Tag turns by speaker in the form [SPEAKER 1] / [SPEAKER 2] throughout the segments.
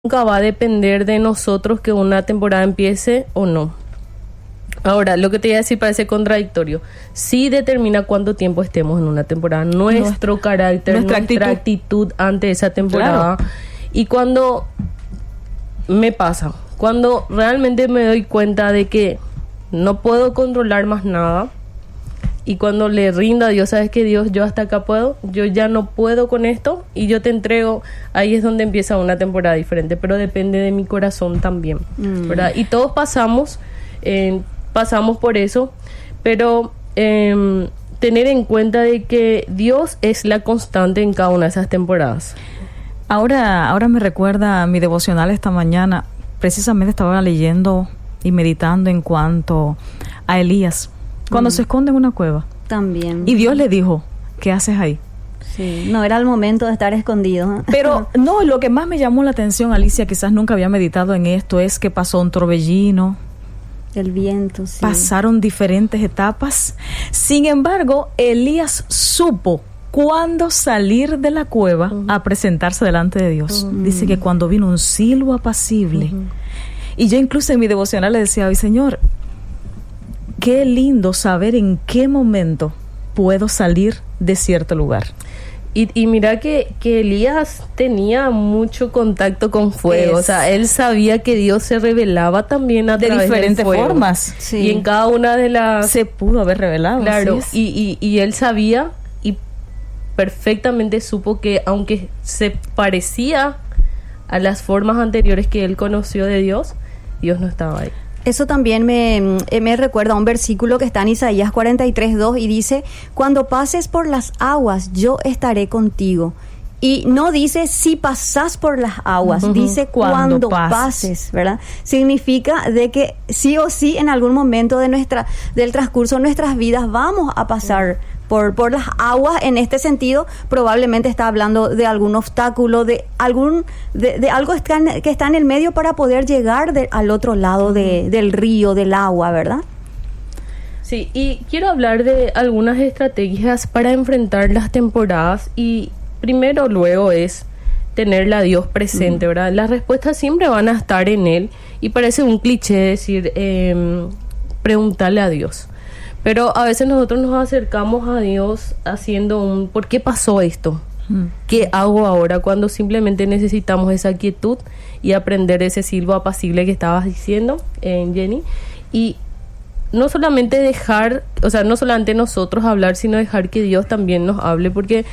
[SPEAKER 1] nunca va a depender de nosotros que una temporada empiece o no. Ahora, lo que te iba a decir parece contradictorio. Sí determina cuánto tiempo estemos en una temporada, nuestro carácter, nuestra actitud ante esa temporada. Claro. Y cuando me pasa, cuando realmente me doy cuenta de que no puedo controlar más nada, y cuando le rindo a Dios, sabes que Dios, yo hasta acá puedo, yo ya no puedo con esto y yo te entrego, ahí es donde empieza una temporada diferente, pero depende de mi corazón también, ¿verdad? Y todos pasamos por eso, pero tener en cuenta de que Dios es la constante en cada una de esas temporadas.
[SPEAKER 2] Ahora me recuerda a mi devocional esta mañana, precisamente estaba leyendo y meditando en cuanto a Elías. Cuando se esconde en una cueva.
[SPEAKER 3] También.
[SPEAKER 2] Y Dios le dijo, ¿qué haces ahí?
[SPEAKER 3] Sí, no era el momento de estar escondido.
[SPEAKER 2] Pero no, lo que más me llamó la atención, Alicia, quizás nunca había meditado en esto, es que pasó un torbellino.
[SPEAKER 3] El viento, sí.
[SPEAKER 2] Pasaron diferentes etapas. Sin embargo, Elías supo cuándo salir de la cueva a presentarse delante de Dios. Dice que cuando vino un silbo apacible. Y yo incluso en mi devocional le decía, ay, Señor, qué lindo saber en qué momento puedo salir de cierto lugar.
[SPEAKER 1] Y mira que Elías tenía mucho contacto con fuego. O sea, él sabía que Dios se revelaba también a través
[SPEAKER 2] de diferentes
[SPEAKER 1] del fuego.
[SPEAKER 2] Formas.
[SPEAKER 1] Sí. Y en cada una de las...
[SPEAKER 2] Se pudo haber revelado.
[SPEAKER 1] Claro, y él sabía y perfectamente supo que aunque se parecía a las formas anteriores que él conoció de Dios, Dios no estaba ahí.
[SPEAKER 3] Eso también me recuerda a un versículo que está en Isaías 43:2 y dice, cuando pases por las aguas, yo estaré contigo. Y no dice si pasas por las aguas, dice cuando pases, ¿verdad? Significa de que sí o sí en algún momento del transcurso de nuestras vidas vamos a pasar por las aguas. En este sentido, probablemente está hablando de algún obstáculo, de algo que está en el medio para poder llegar al otro lado del río, del agua, ¿verdad?
[SPEAKER 1] Sí, y quiero hablar de algunas estrategias para enfrentar las temporadas y primero luego es tenerla a Dios presente, ¿verdad? Las respuestas siempre van a estar en Él y parece un cliché decir preguntarle a Dios. Pero a veces nosotros nos acercamos a Dios haciendo ¿por qué pasó esto? ¿Qué hago ahora? Cuando simplemente necesitamos esa quietud y aprender ese silbo apacible que estabas diciendo, Jenny. Y no solamente no solamente nosotros hablar, sino dejar que Dios también nos hable, porque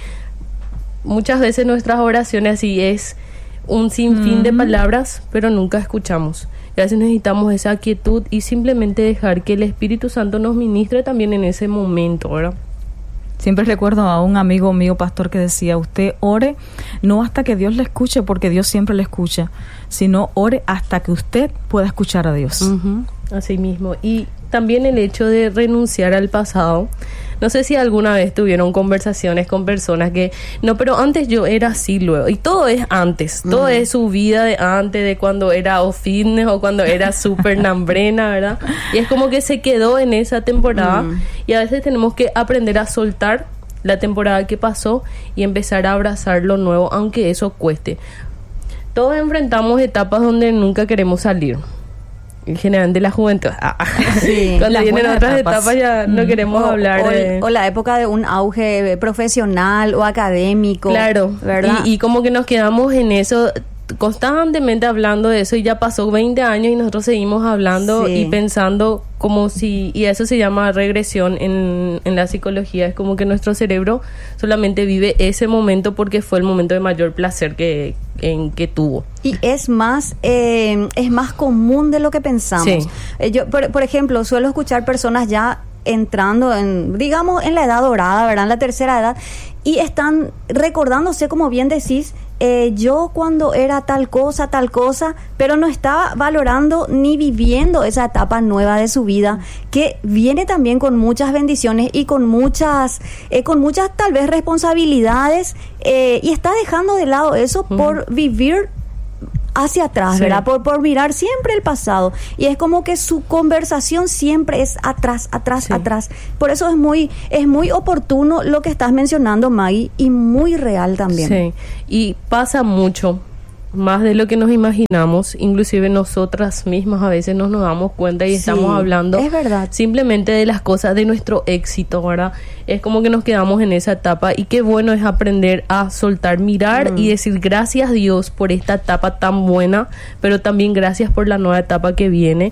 [SPEAKER 1] muchas veces nuestras oraciones así es un sinfín de palabras, pero nunca escuchamos. Y a veces necesitamos esa quietud y simplemente dejar que el Espíritu Santo nos ministre también en ese momento, ¿verdad?
[SPEAKER 2] Siempre recuerdo a un amigo mío, pastor, que decía, usted ore no hasta que Dios le escuche, porque Dios siempre le escucha, sino ore hasta que usted pueda escuchar a Dios.
[SPEAKER 1] Así mismo. Y también el hecho de renunciar al pasado. No sé si alguna vez tuvieron conversaciones con personas que, no, pero antes yo era así luego. Y todo es antes. Todo es su vida de antes, de cuando era o fitness o cuando era súper nambrena, ¿verdad? Y es como que se quedó en esa temporada. Y a veces tenemos que aprender a soltar la temporada que pasó y empezar a abrazar lo nuevo, aunque eso cueste. Todos enfrentamos etapas donde nunca queremos salir. En general de la juventud.
[SPEAKER 3] Sí,
[SPEAKER 1] cuando vienen otras etapas ya no queremos hablar
[SPEAKER 3] o la época de un auge profesional o académico.
[SPEAKER 1] Claro, ¿verdad? Y como que nos quedamos en eso, constantemente hablando de eso, y ya pasó 20 años y nosotros seguimos hablando y pensando como si, y eso se llama regresión en la psicología, es como que nuestro cerebro solamente vive ese momento porque fue el momento de mayor placer que tuvo.
[SPEAKER 3] Y es más común de lo que pensamos. Sí. Yo, por ejemplo, suelo escuchar personas ya entrando digamos, en la edad dorada, ¿verdad? En la tercera edad, y están recordándose, como bien decís, yo cuando era tal cosa, pero no estaba valorando ni viviendo esa etapa nueva de su vida, que viene también con muchas bendiciones y con muchas tal vez responsabilidades, y está dejando de lado eso por vivir hacia atrás, ¿verdad? Por mirar siempre el pasado. Y es como que su conversación siempre es atrás. Por eso es muy oportuno lo que estás mencionando, Maggie, y muy real también.
[SPEAKER 1] Sí, y pasa mucho más de lo que nos imaginamos, inclusive nosotras mismas a veces no nos damos cuenta y estamos hablando
[SPEAKER 3] es verdad.
[SPEAKER 1] Simplemente de las cosas, de nuestro éxito, ¿verdad? Es como que nos quedamos en esa etapa y qué bueno es aprender a soltar, mirar y decir gracias Dios por esta etapa tan buena, pero también gracias por la nueva etapa que viene.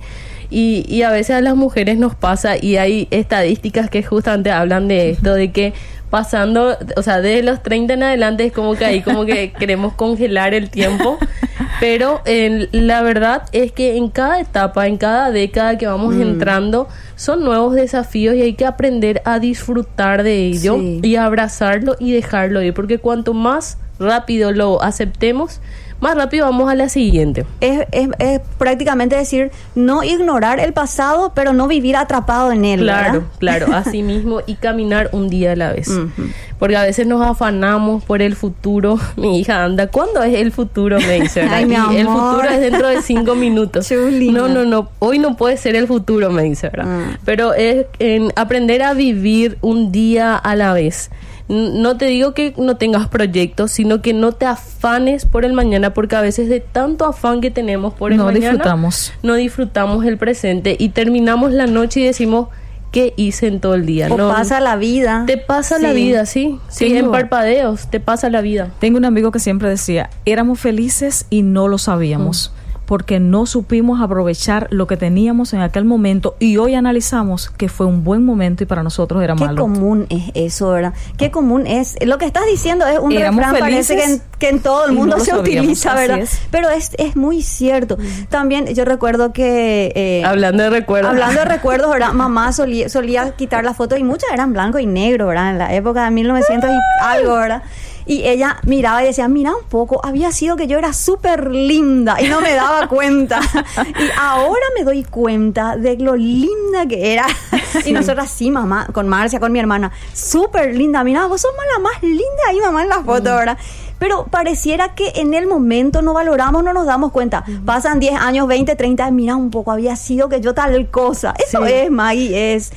[SPEAKER 1] Y a veces a las mujeres nos pasa, y hay estadísticas que justamente hablan de esto, de que pasando, o sea, desde los 30 en adelante es como que ahí como que queremos congelar el tiempo, pero la verdad es que en cada etapa, en cada década que vamos entrando, son nuevos desafíos y hay que aprender a disfrutar de ello y abrazarlo y dejarlo ir, porque cuanto más rápido lo aceptemos, más rápido vamos a la siguiente.
[SPEAKER 3] Es prácticamente decir, no ignorar el pasado, pero no vivir atrapado en él.
[SPEAKER 1] Claro,
[SPEAKER 3] ¿verdad?
[SPEAKER 1] claro, así mismo, y caminar un día a la vez. Porque a veces nos afanamos por el futuro. Mi hija anda, ¿cuándo es el futuro? Me dice, ¿verdad?
[SPEAKER 3] Ay, mi amor.
[SPEAKER 1] El futuro es dentro de 5 minutos.
[SPEAKER 3] Chulina.
[SPEAKER 1] No, hoy no puede ser el futuro, me dice, ¿verdad? Pero es en aprender a vivir un día a la vez. No te digo que no tengas proyectos, sino que no te afanes por el mañana, porque a veces de tanto afán que tenemos por el mañana, no disfrutamos el presente y terminamos la noche y decimos, ¿qué hice en todo el día?
[SPEAKER 3] O pasa la vida.
[SPEAKER 1] Te pasa la vida, sí, en parpadeos, te pasa la vida.
[SPEAKER 2] Tengo un amigo que siempre decía, éramos felices y no lo sabíamos. Porque no supimos aprovechar lo que teníamos en aquel momento y hoy analizamos que fue un buen momento y para nosotros era malo.
[SPEAKER 3] Qué común es eso, ¿verdad? Qué común es. Lo que estás diciendo es un refrán, parece que en todo el mundo se utiliza, ¿verdad? Pero es muy cierto. También yo recuerdo que...
[SPEAKER 1] Hablando de recuerdos,
[SPEAKER 3] ¿verdad? Mamá solía quitar las fotos y muchas eran blanco y negro, ¿verdad? En la época de 1900 y algo, ¿verdad? Y ella miraba y decía, mira un poco, había sido que yo era súper linda y no me daba cuenta. Y ahora me doy cuenta de lo linda que era. Y nosotras sí, mamá, con Marcia, con mi hermana, súper linda. Mira, vos sos la más linda ahí, mamá, en la foto, ¿verdad? Pero pareciera que en el momento no valoramos, no nos damos cuenta. Pasan 10 años, 20, 30, mira un poco, había sido que yo tal cosa. Eso es, Maggie, es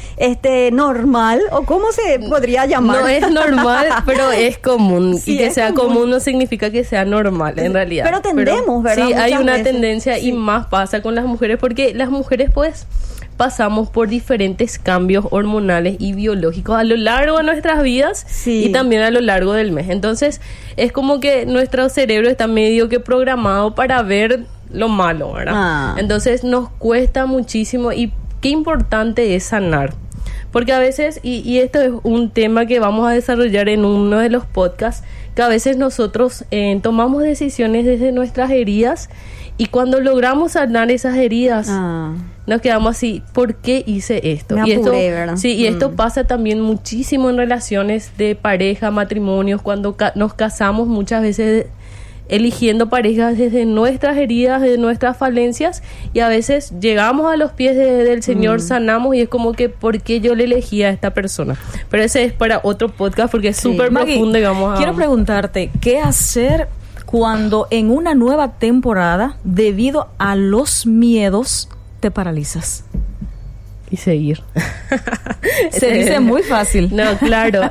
[SPEAKER 3] normal, o cómo se podría llamar.
[SPEAKER 1] No es normal, pero es común. Sí, y que sea común no significa que sea normal, en realidad.
[SPEAKER 3] Pero tendemos, ¿verdad?
[SPEAKER 1] Sí, hay una
[SPEAKER 3] veces.
[SPEAKER 1] tendencia y más pasa con las mujeres, porque las mujeres pues pasamos por diferentes cambios hormonales y biológicos a lo largo de nuestras vidas y también a lo largo del mes. Entonces, es como que nuestro cerebro está medio que programado para ver lo malo, ¿verdad? Entonces, nos cuesta muchísimo y qué importante es sanar. Porque a veces, y esto es un tema que vamos a desarrollar en uno de los podcasts, que a veces nosotros tomamos decisiones desde nuestras heridas y cuando logramos sanar esas heridas, nos quedamos así, ¿por qué hice esto?
[SPEAKER 3] Me apuré, ¿verdad?
[SPEAKER 1] Sí, y esto pasa también muchísimo en relaciones de pareja, matrimonios, cuando nos casamos muchas veces eligiendo parejas desde nuestras heridas, desde nuestras falencias, y a veces llegamos a los pies del Señor, sanamos y es como que ¿por qué yo le elegí a esta persona? Pero ese es para otro podcast porque es súper profundo y vamos a...
[SPEAKER 2] Quiero preguntarte, ¿qué hacer cuando en una nueva temporada, debido a los miedos, te paralizas?
[SPEAKER 1] Y seguir.
[SPEAKER 2] Se dice muy fácil.
[SPEAKER 1] No, claro.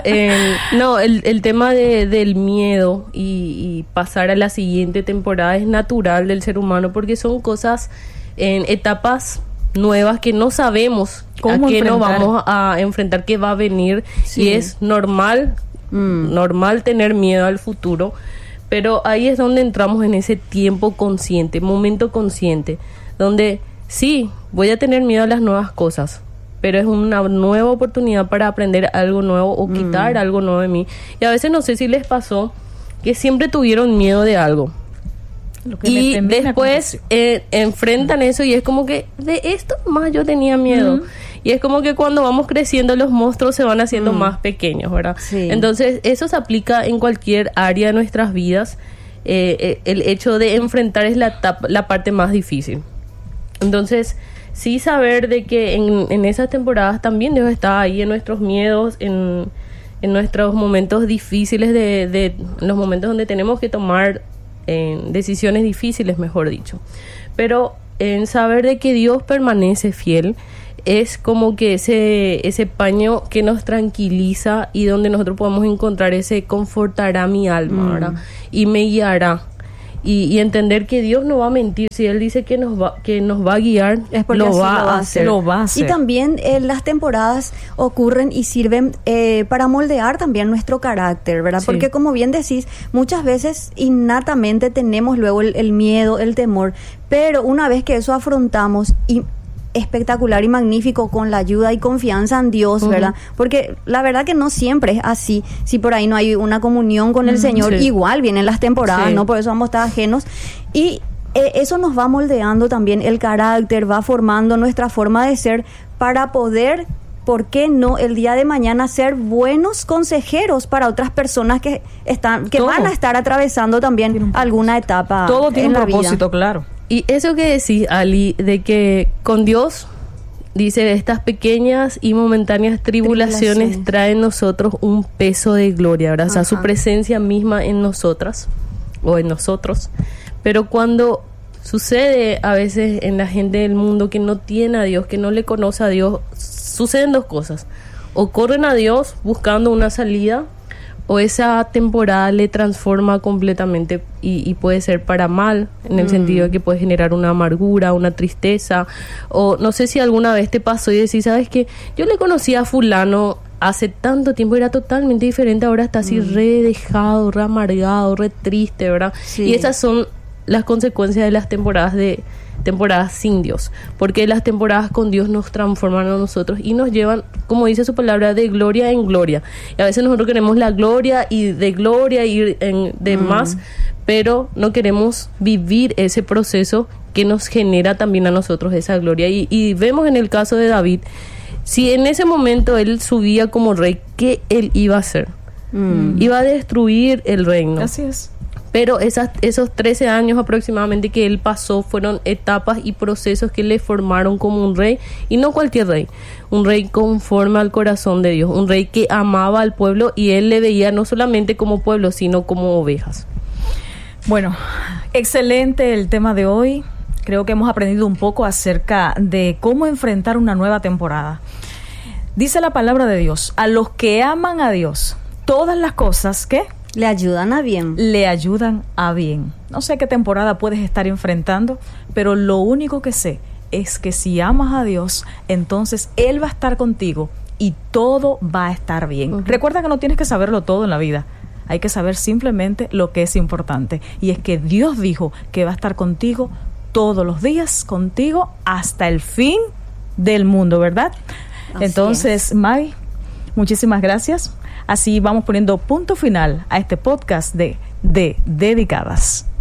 [SPEAKER 1] El tema del miedo y pasar a la siguiente temporada es natural del ser humano porque son cosas en etapas nuevas que no sabemos a qué nos vamos a enfrentar, qué va a venir. Y es normal tener miedo al futuro. Pero ahí es donde entramos en ese tiempo consciente, momento consciente, donde sí, voy a tener miedo a las nuevas cosas, pero es una nueva oportunidad para aprender algo nuevo o quitar algo nuevo de mí. Y a veces no sé si les pasó que siempre tuvieron miedo de algo. Y después enfrentan eso y es como que de esto más yo tenía miedo. Y es como que cuando vamos creciendo los monstruos se van haciendo más pequeños, ¿verdad? Sí. Entonces eso se aplica en cualquier área de nuestras vidas. El hecho de enfrentar es la parte más difícil. Entonces sí saber de que en esas temporadas también Dios está ahí en nuestros miedos, en nuestros momentos difíciles, de los momentos donde tenemos que tomar decisiones difíciles, mejor dicho. Pero en saber de que Dios permanece fiel, es como que ese paño que nos tranquiliza y donde nosotros podemos encontrar ese confortará mi alma, ¿verdad? Y me guiará. y entender que Dios no va a mentir. Si Él dice que nos va a guiar,
[SPEAKER 3] es porque
[SPEAKER 1] lo
[SPEAKER 3] así
[SPEAKER 1] va a hacer.
[SPEAKER 2] Lo va a hacer.
[SPEAKER 3] Y también las temporadas ocurren y sirven para moldear también nuestro carácter, ¿verdad?
[SPEAKER 1] Sí.
[SPEAKER 3] Porque como bien decís, muchas veces innatamente tenemos luego el miedo, el temor, pero una vez que eso afrontamos y espectacular y magnífico con la ayuda y confianza en Dios, ¿verdad? Porque la verdad que no siempre es así. Si por ahí no hay una comunión con el Señor,
[SPEAKER 1] sí.
[SPEAKER 3] igual vienen las temporadas,
[SPEAKER 1] Sí.
[SPEAKER 3] ¿no? Por eso vamos a estar ajenos. Y eso nos va moldeando también el carácter, va formando nuestra forma de ser para poder, ¿por qué no el día de mañana ser buenos consejeros para otras personas que van a estar atravesando también alguna etapa
[SPEAKER 2] Todo tiene
[SPEAKER 3] en
[SPEAKER 2] un
[SPEAKER 3] la
[SPEAKER 2] propósito,
[SPEAKER 3] vida?
[SPEAKER 2] claro.
[SPEAKER 1] Y eso que decís, Ali, de que con Dios, dice, estas pequeñas y momentáneas tribulaciones traen en nosotros un peso de gloria, ¿verdad? O sea, su presencia misma en nosotras o en nosotros. Pero cuando sucede a veces en la gente del mundo que no tiene a Dios, que no le conoce a Dios, suceden dos cosas. O corren a Dios buscando una salida, o esa temporada le transforma completamente y puede ser para mal, en el sentido de que puede generar una amargura, una tristeza, o no sé si alguna vez te pasó y decís, ¿sabes qué? Yo le conocí a fulano hace tanto tiempo, era totalmente diferente, ahora está así re dejado, re amargado, re triste, ¿verdad?
[SPEAKER 3] Sí.
[SPEAKER 1] Y esas son las consecuencias de las temporadas sin Dios, porque las temporadas con Dios nos transforman a nosotros y nos llevan, como dice su palabra, de gloria en gloria. Y a veces nosotros queremos la gloria y ir de más, pero no queremos vivir ese proceso que nos genera también a nosotros esa gloria. Y vemos en el caso de David, si en ese momento él subía como rey, ¿qué él iba a hacer? Iba a destruir el reino.
[SPEAKER 2] Así es.
[SPEAKER 1] Pero esos 13 años aproximadamente que él pasó fueron etapas y procesos que le formaron como un rey, y no cualquier rey, un rey conforme al corazón de Dios, un rey que amaba al pueblo y él le veía no solamente como pueblo, sino como ovejas.
[SPEAKER 2] Bueno, excelente el tema de hoy. Creo que hemos aprendido un poco acerca de cómo enfrentar una nueva temporada. Dice la palabra de Dios, a los que aman a Dios, todas las cosas, ¿qué?
[SPEAKER 3] Le ayudan a bien.
[SPEAKER 2] Le ayudan a bien. No sé qué temporada puedes estar enfrentando, pero lo único que sé es que si amas a Dios, entonces Él va a estar contigo y todo va a estar bien. Recuerda que no tienes que saberlo todo en la vida. Hay que saber simplemente lo que es importante. Y es que Dios dijo que va a estar contigo todos los días, contigo hasta el fin del mundo, ¿verdad?
[SPEAKER 3] Así
[SPEAKER 2] Entonces, Maggie, muchísimas gracias. Así vamos poniendo punto final a este podcast de Dedicadas.